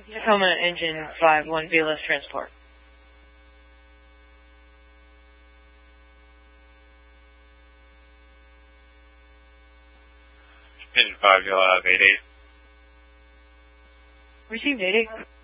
Tacoma Engine 5-1 VLS transport. Engine 5, you'll have 88. Received 88.